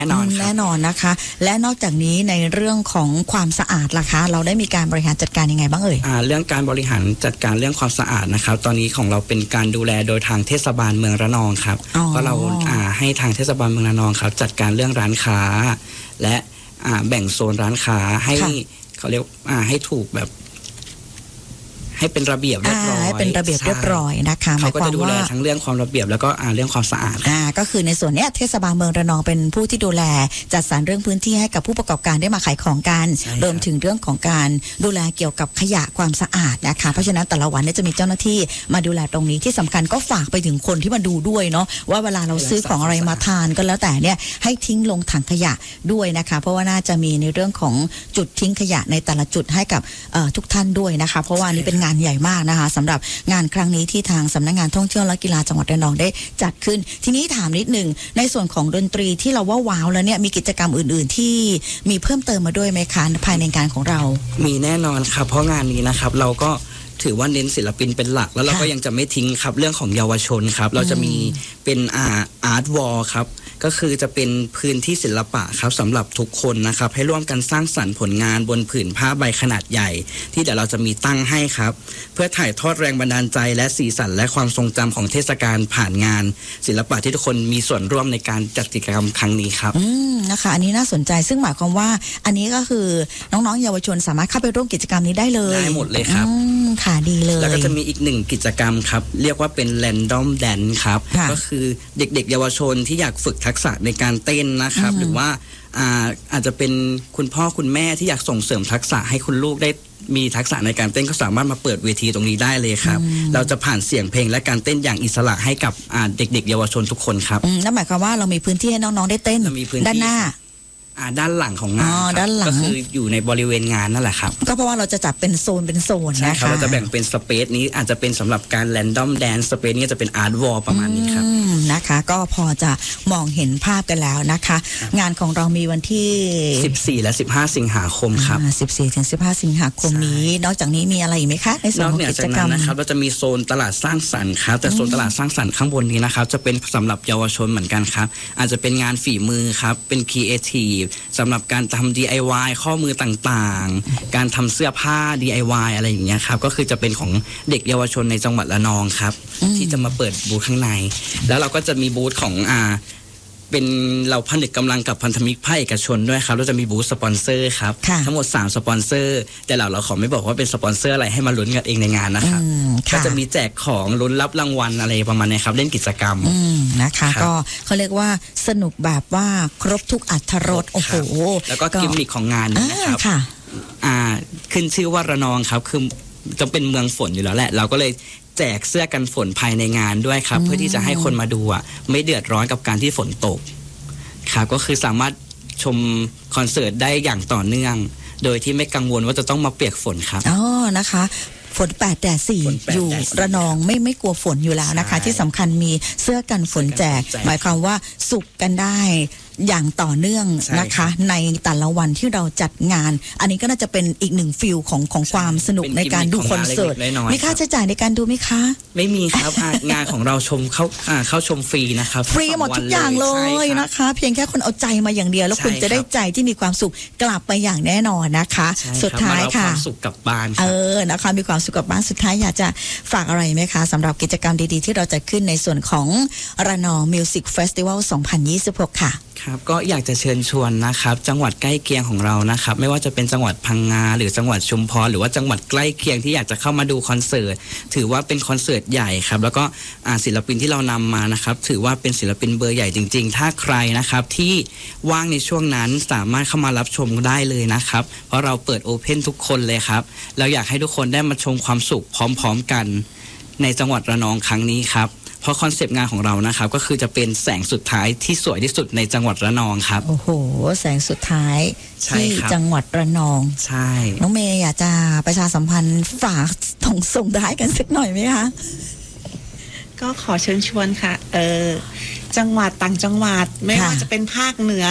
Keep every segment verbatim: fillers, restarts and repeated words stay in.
แน่นอนแน่นอนนะคะและนอกจากนี้ในเรื่องของความสะอาดล่ะคะเราได้มีการบริหารจัดการยังไงบ้างเอ่ยอ่าเรื่องการบริหารจัดการเรื่องความสะอาดนะครับตอนนี้ของเราเป็นการดูแลโดยทางเทศบาลเมืองระนองครับเพราะเราอ่าให้ทางเทศบาลเมืองระนองครับจัดการเรื่องร้านค้าและอ่าแบ่งโซนร้านค้าให้เขาเรียกอ่าให้ถูกแบบให้เป็นระเบียบเรียบร้อยให้เป็นระเบียบเรียบร้อยนะคะเขาก็จะดูแลทั้งเรื่องความระเบียบแล้วก็เรื่องความสะอาดอ่าก็คือในส่วนนี้เทศบาลเมืองระนองเป็นผู้ที่ดูแลจัดสรรเรื่องพื้นที่ให้กับผู้ประกอบการได้มาขายของกันรวมถึงเรื่องของการดูแลเกี่ยวกับขยะความสะอาดนะคะเพราะฉะนั้นแต่ละวันเนี่ยจะมีเจ้าหน้าที่มาดูแลตรงนี้ที่สำคัญก็ฝากไปถึงคนที่มาดูด้วยเนาะว่าเวลาเราซื้อของอะไรมาทานก็แล้วแต่เนี่ยให้ทิ้งลงถังขยะด้วยนะคะเพราะว่าน่าจะมีในเรื่องของจุดทิ้งขยะในแต่ละจุดให้กับทุกท่านด้วยนะคะเพราะว่านี่เป็นงานใหญ่มากนะคะสำหรับงานครั้งนี้ที่ทางสำนักงานท่องเที่ยวและกีฬาจังหวัดระนองได้จัดขึ้นทีนี้ถามนิดหนึ่งในส่วนของดนตรีที่เราว่าว้าวแล้วเนี่ยมีกิจกรรมอื่นๆที่มีเพิ่มเติมมาด้วยไหมคะภายในงานของเรามีแน่นอนครับเพราะงานนี้นะครับเราก็ถือว่าเน้นศิลปินเป็นหลักแล้วเราก็ยังจะไม่ทิ้งครับเรื่องของเยาวชนครับเราจะมีเป็นอาอาร์ตวอลครับก็คือจะเป็นพื้นที่ศิลปะครับสำหรับทุกคนนะครับให้ร่วมกันสร้างสรรค์ผลงานบนผืนผ้าใบขนาดใหญ่ที่เดี๋ยวเราจะมีตั้งให้ครับเพื่อถ่ายทอดแรงบันดาลใจและสีสันและความทรงจำของเทศกาลผ่านงานศิลปะที่ทุกคนมีส่วนร่วมในการจัดกิจกรรมครั้งนี้ครับอืมนะคะอันนี้น่าสนใจซึ่งหมายความว่าอันนี้ก็คือน้องๆเยาวชนสามารถเข้าไปร่วมกิจกรรมนี้ได้เลยได้หมดเลยครับค่ะดีเลยแล้วก็จะมีอีกหนึ่งกิจกรรมครับเรียกว่าเป็น Random Dance ครับก็คือเด็กๆเยาวชนที่อยากฝึกทักษะในการเต้นนะครับหรือว่าอาอาจจะเป็นคุณพ่อคุณแม่ที่อยากส่งเสริมทักษะให้คุณลูกได้มีทักษะในการเต้นก็สามารถมาเปิดเวทีตรงนี้ได้เลยครับเราจะผ่านเสียงเพลงและการเต้นอย่างอิสระให้กับเด็กๆเยาวชนทุกคนครับนั่นหมายความว่าเรามีพื้นที่ให้น้องๆได้เต้นด้านหน้าอ่าด้านหลังของงานก็คืออยู่ในบริเวณงานนั่นแหละครับก็เพราะว่าเราจะจัดเป็นโซนเป็นโซนนะคะเราจะแบ่งเป็นสเปซนี้อาจจะเป็นสำหรับการแรนดอมแดนสเปซนี้จะเป็นอาร์ตวอลประมาณนี้ครับนะคะก็พอจะมองเห็นภาพกันแล้วนะคะงานของเรามีวันที่สิบสี่และสิบห้าสิงหาคมครับสิบสี่ถึงสิบห้าสิงหาคมนี้นอกจากนี้มีอะไรอีกไหมคะในส่วนของกิจกรรมนะครับเราจะมีโซนตลาดสร้างสรรค์ครับแต่โซนตลาดสร้างสรรค์ข้างบนนี้นะครับจะเป็นสำหรับเยาวชนเหมือนกันครับอาจจะเป็นงานฝีมือครับเป็นครีเอทีฟสำหรับการทำ ดี ไอ วาย ข้อมือต่างๆการทำเสื้อผ้า ดี ไอ วาย อะไรอย่างเงี้ยครับก็คือจะเป็นของเด็กเยาวชนในจังหวัดระนองครับที่จะมาเปิดบูธข้างในแล้วเราก็จะมีบูธของอ่าเป็นเราผนึกกำลังกับพันธมิตรภาคเอกชนด้วยครับเราจะมีบูธสปอนเซอร์ครับทั้งหมดสามสปอนเซอร์แต่เราเราขอไม่บอกว่าเป็นสปอนเซอร์อะไรให้มาลุ้นกันเองในงานนะครับก็จะมีแจกของลุ้นรับรางวัลอะไรประมาณนี้ครับเล่นกิจกรรมนะคะก็เขาเรียกว่าสนุกแบบว่าครบทุกอรรถรสโอ้โหแล้วก็กิมมิคของงานนี้นะครับอ่าขึ้นชื่อว่าระนองครับคือจะเป็นเมืองฝนอยู่แล้วแหละเราก็เลยแจกเสื้อกันฝนภายในงานด้วยครับเพื่อที่จะให้คนมาดูอ่ะไม่เดือดร้อนกับการที่ฝนตกครับก็คือสามารถชมคอนเสิร์ตได้อย่างต่อเนื่องโดยที่ไม่กังวลว่าจะต้องมาเปียกฝนครับอ๋อนะคะฝนแปดแดดสี่อยู่ระนองไม่ไม่กลัวฝนอยู่แล้วนะคะที่สำคัญมีเสื้อกันฝนแจกหมายความว่าสุกกันได้อย่างต่อเนื่องนะคะในแต่ละวันที่เราจัดงานอันนี้ก็น่าจะเป็นอีกหนึ่งฟิลของของความสนุกในการดูคอนเสิร์ตมีค่าใช้จ่ายในการดูไหมคะไม่มีครับงานของเราชมเข้าเข้าชมฟรีนะครับฟรีหมดทุกอย่างเลยนะคะเพียงแค่คนเอาใจมาอย่างเดียวแล้วคุณจะได้ใจที่มีความสุขกลับไปอย่างแน่นอนนะคะสุดท้ายค่ะความสุขกลับบ้านเออนะคะมีความสุขกับบ้านสุดท้ายอยากจะฝากอะไรไหมคะสำหรับกิจกรรมดีๆที่เราจะขึ้นในส่วนของระนองมิวสิกเฟสติวัลสองพันยี่สิบหกค่ะครับก็อยากจะเชิญชวนนะครับจังหวัดใกล้เคียงของเรานะครับไม่ว่าจะเป็นจังหวัดพังงาหรือจังหวัดชุมพรหรือว่าจังหวัดใกล้เคียงที่อยากจะเข้ามาดูคอนเสิร์ตถือว่าเป็นคอนเสิร์ตใหญ่ครับแล้วก็ศิลปินที่เรานำมานะครับถือว่าเป็นศิลปินเบอร์ใหญ่จริงๆถ้าใครนะครับที่ว่างในช่วงนั้นสามารถเข้ามารับชมได้เลยนะครับเพราะเราเปิดโอเพ่นทุกคนเลยครับเราอยากให้ทุกคนได้มาชมความสุขพร้อมๆกันในจังหวัดระนองครั้งนี้ครับเพราะคอนเซปต์งานของเรานะครับก็คือจะเป็นแสงสุดท้ายที่สวยที่สุดในจังหวัดระนองครับโอ้โหแสงสุดท้ายที่จังหวัดระนองใช่น้องเมย์อยากจะประชาสัมพันธ์ฝากส่งส่งท้ายกันสักหน่อยไหมคะก็ขอเชิญชวนค่ะเออจังหวัดต่างจังหวัดไม่ว่าจะเป็นภาคเหนือ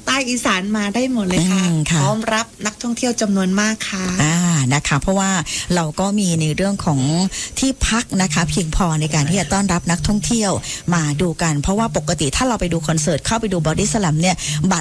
ใต้อีสานมาได้หมดเลยค่ะอืมค่ะพร้อมรับนักท่องเที่ยวจำนวนมากค่ะอ่านะคะเพราะว่าเราก็มีในเรื่องของที่พักนะคะเพียงพอในการที่จะต้อนรับนักท่องเที่ยวมาดูกันเพราะว่าปกติถ้าเราไปดูคอนเสิร์ตเข้าไปดูบอดี้สแลมเนี่ยบัตร